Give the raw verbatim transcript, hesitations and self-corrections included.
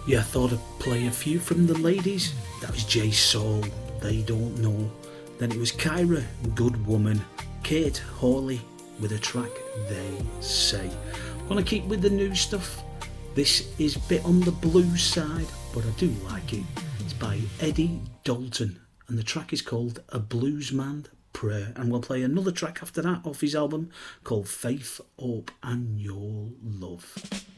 Yeah, I thought I'd play a few from the ladies. That was Jay Saul, They Don't Know. Then it was Kyra, Good Woman. Kate Hawley with a track, They Say. Want to keep with the new stuff? This is a bit on the blues side, but I do like it. It's by Eddie Dalton, and the track is called A Bluesman Prayer. And we'll play another track after that off his album called Faith, Hope and Your Love.